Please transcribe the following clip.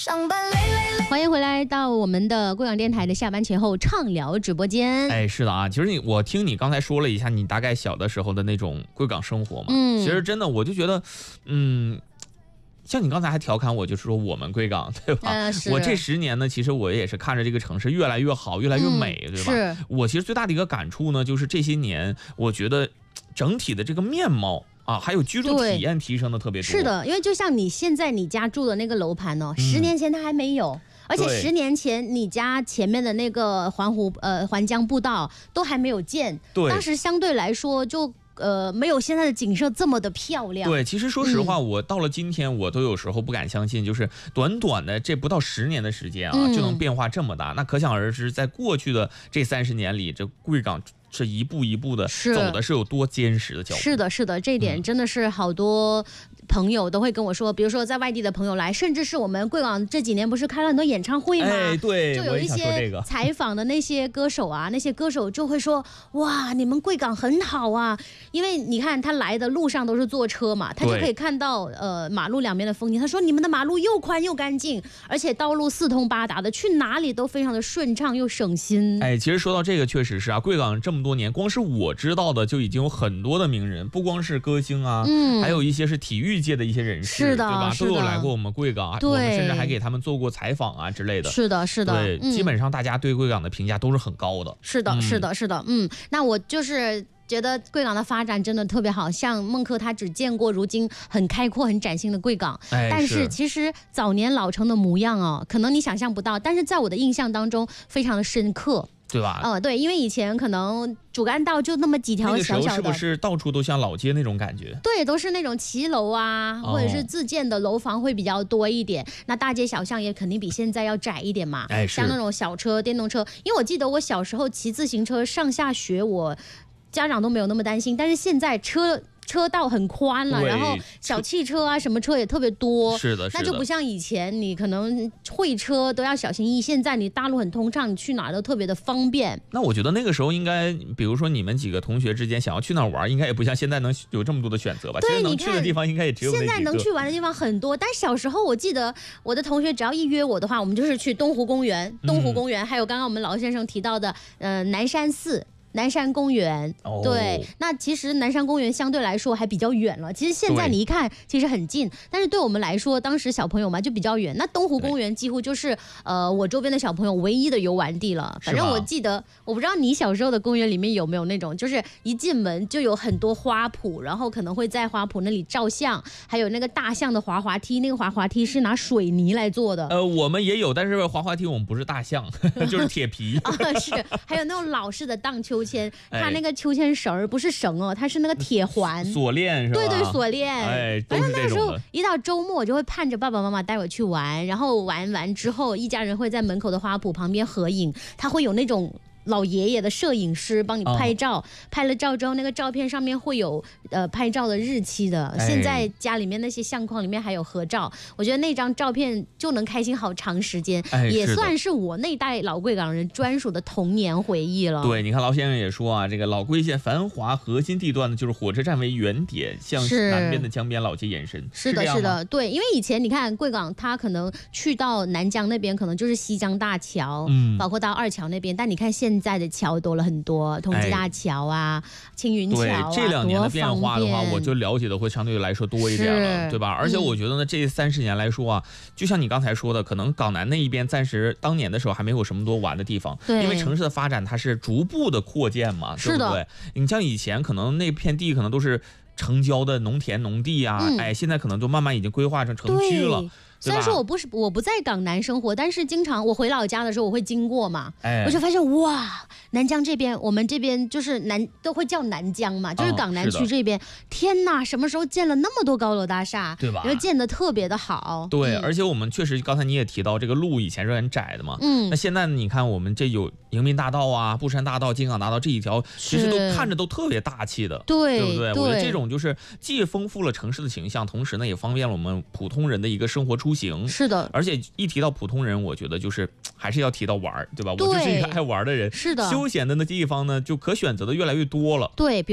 欢迎回来到我们的贵港电台的下班前后畅聊直播间。 哎，是的啊，其实我听你刚才说了一下你大概小的时候的那种贵港生活嘛，其实真的我就觉得，像你刚才还调侃我，就是说我们贵港，对吧？我这10年呢，其实我也是看着这个城市越来越好，越来越美，对吧？ 是。 我其实最大的一个感触呢，就是这些年，我觉得整体的这个面貌啊，还有居住体验提升的特别多。 是的，因为就像你现在你家住的那个楼盘呢，10年前它还没有。而且10年前你家前面的那个环江步道都还没有建，当时相对来说就没有现在的景色这么的漂亮。 对，其实说实话，我到了今天，我都有时候不敢相信，就是短短的这不到10年的时间啊，就能变化这么大。那可想而知，在过去的这30年里，这贵港是一步一步的走的是有多坚实的脚步。 是的，是的，这一点真的是好多朋友都会跟我说，比如说在外地的朋友来，甚至是我们贵港这几年不是开了很多演唱会吗？ 哎，对， 就有一些采访的那些歌手啊，那些歌手就会说，哇，你们贵港很好啊，因为你看他来的路上都是坐车嘛，他就可以看到马路两边的风景。他说你们的马路又宽又干净，而且道路四通八达的，去哪里都非常的顺畅又省心。 哎，其实说到这个，确实是啊，贵港这么多年，光是我知道的就已经有很多的名人，不光是歌星啊，还有一些是体育界的一些人士， 是的， 对吧？都有来过我们贵港，我们甚至还给他们做过采访啊之类的。 是的，是的， 对，基本上大家对贵港的评价都是很高的。 是的，是的，是的，那我就是觉得贵港的发展真的特别好，像孟克他只见过如今很开阔很崭新的贵港，但是其实早年老城的模样啊，可能你想象不到，但是在我的印象当中非常的深刻。 对吧？ 对，因为以前可能主干道就那么几条小小的， 那个时候是不是到处都像老街那种感觉？ 对，都是那种骑楼啊，或者是自建的楼房会比较多一点。那大街小巷也肯定比现在要窄一点嘛。像那种小车、电动车，因为我记得我小时候骑自行车上下学，我家长都没有那么担心，但是现在车道很宽了，然后小汽车啊什么车也特别多， 是的， 那就不像以前你可能会车都要小心翼翼，现在你大路很通畅，你去哪都特别的方便。 那我觉得那个时候应该，比如说你们几个同学之间想要去哪玩，应该也不像现在能有这么多的选择吧？ 对， 其实能去的地方应该也只有那几个。 现在能去玩的地方很多，但小时候我记得我的同学只要一约我的话，我们就是去东湖公园，还有刚刚我们老先生提到的南山寺。南山公园，对，那其实南山公园相对来说还比较远了。其实现在你一看，其实很近，但是对我们来说，当时小朋友嘛就比较远。那东湖公园几乎就是我周边的小朋友唯一的游玩地了。反正我记得，我不知道你小时候的公园里面有没有那种，就是一进门就有很多花圃，然后可能会在花圃那里照相，还有那个大象的滑滑梯，那个滑滑梯是拿水泥来做的。 我们也有，但是滑滑梯我们不是大象，就是铁皮。 是，还有那种老式的荡秋千，它那个秋千绳不是绳哦，它是那个铁环锁链，是吧？ 对，锁链。 哎， 反正那个时候一到周末，我就会盼着爸爸妈妈带我去玩，然后玩完之后，一家人会在门口的花圃旁边合影，它会有那种老爷爷的摄影师帮你拍照，拍了照之后，那个照片上面会有拍照的日期的。现在家里面那些相框里面还有合照，我觉得那张照片就能开心好长时间，也算是我那代老贵港人专属的童年回忆了。 对，你看老先生也说啊，这个老贵县繁华核心地段呢，就是火车站为原点，向南边的江边老街延伸。 是的，是的，对，因为以前你看贵港，它可能去到南江那边，可能就是西江大桥，包括到二桥那边，但你看现在的桥多了很多，同济大桥啊、青云桥啊， 对，这2年的变化的话，我就了解的会相对来说多一点了，对吧？而且我觉得呢，这30年来说啊，就像你刚才说的，可能港南那一边暂时当年的时候还没有什么多玩的地方，因为城市的发展它是逐步的扩建嘛，对不对？你像以前可能那片地可能都是城郊的农田农地啊，现在可能都慢慢已经规划成城区了。 虽然说我不在港南生活，但是经常我回老家的时候我会经过嘛，我就发现哇，南江这边我们这边就是都会叫南江嘛，就是港南区这边，天哪，什么时候建了那么多高楼大厦， 对吧？ 因为建得特别的好。 对，而且我们确实刚才你也提到这个路以前是很窄的嘛，那现在你看我们这有迎宾大道啊、布山大道、京港大道这一条，其实都看着都特别大气的，对不对？我觉得这种就是既丰富了城市的形象，同时呢也方便了我们普通人的一个生活出行。 是的， 而且一提到普通人，我觉得就是还是要提到玩，对吧？我就是一个爱玩的人， 是的， 休闲的那地方呢就可选择的越来越多了。 对。